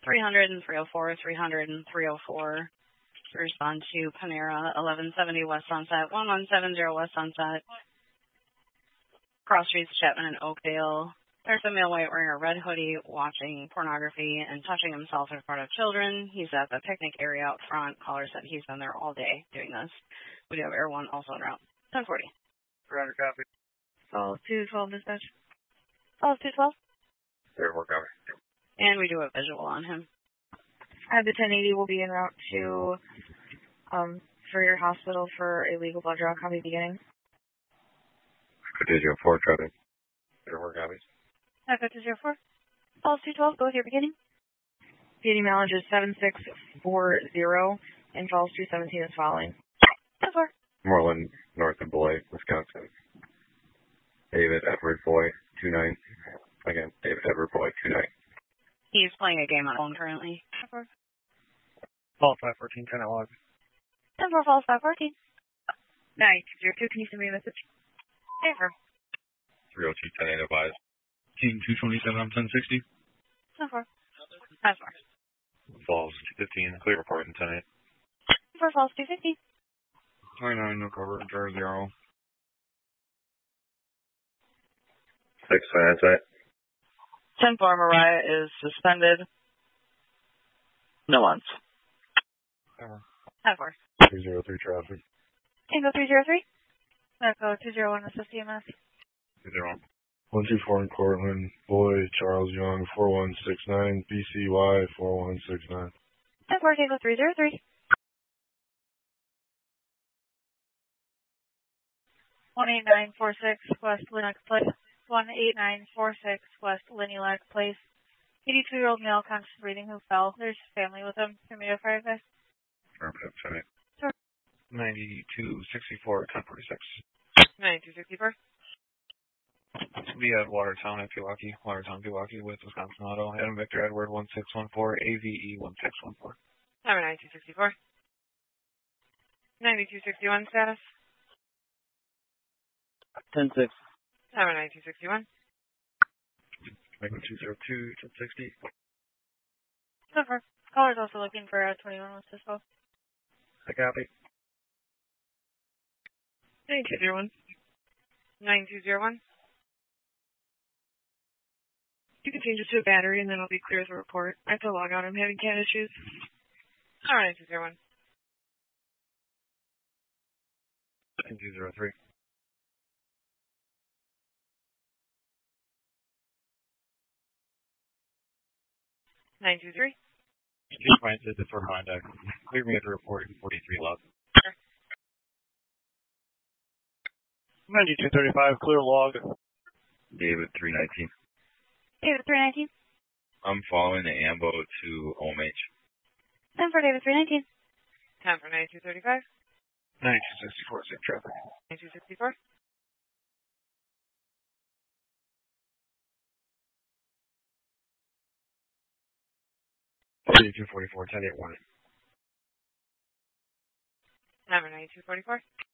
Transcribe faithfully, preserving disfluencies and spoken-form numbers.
three hundred and three oh four, three hundred and three oh four. To respond to Panera, eleven seventy West Sunset, one one seven zero West Sunset. Cross Streets, Chapman and Oakdale. There's a male white wearing a red hoodie watching pornography and touching himself in front of children. He's at the picnic area out front. Caller said he's been there all day doing this. We do have Air one also en route. ten forty. Roger, copy. Falls two twelve dispatch. Falls two twelve. Air four, copy. And we do have visual on him. I have the ten eighty will be en route to um for your hospital for a legal blood draw. Copy beginning. Cotizio four, copy. Air four, copies. Cotizio four. Falls two twelve, go with your beginning. P D mileage is seven six four zero and Falls two seventeen is following. ten four. Moreland, north of Beloit, Wisconsin. David Edward Boy, two nine. Again, David Edward Boy, two nine. He's playing a game on phone currently. ten four. Falls five fourteen, ten at log. ten four, Falls five fourteen. nine two zero two, can you send me a message? ten four. three oh two, ten eight advised. King two twenty-seven, I'm ten sixty. ten four. ten four. Falls two fifteen, clear report in ten eight. ten four, Falls two fifty. twenty-nine, no cover, driver zero. six, finance eight. ten four, Mariah is suspended. No one's. ten four. three zero three traffic. Tango three zero three. Echo two zero one, assist E M S. two zero. one two four in Cortland, Boy, Charles Young, four one six nine, B C Y, four one six nine. ten four, Tango three zero three. one eight nine four six West Linux Place. one eight nine four six West Linux Place. eighty-two-year-old male conscious breathing who fell. There's family with him. Can we go fire guys? Affirmative, ten eight. Sure. ninety-two sixty-four, ten forty-six. ninety-two sixty-four. We have Watertown at Pewaukee. Watertown, Pewaukee with Wisconsin Auto. Adam Victor Edward one six one four, A V E one six one four. Number ninety-two sixty-four. ninety-two sixty-one status. ten six. Number ninety-two sixty-one. Making two zero two, ten sixty. So far. Caller's also looking for a twenty-one with Cisco. I copy. ninety-two zero one. ninety-two zero one. You can change it to a battery and then I'll be clear as a report. I have to log out. I'm having cat issues. All right, two zero one. two zero three. nine two three. Chief Francis, it's for contact. Clear me at the report in forty-three log. Sure. ninety-two thirty-five, clear log. David, three nineteen. David three nineteen. I'm following the AMBO to O M H. Time for David three nineteen. Time for ninety-two thirty-five. ninety-two sixty-four, safe traffic. ninety-two sixty-four. eighty-two forty-four, ten eight one. Number ninety-two forty-four.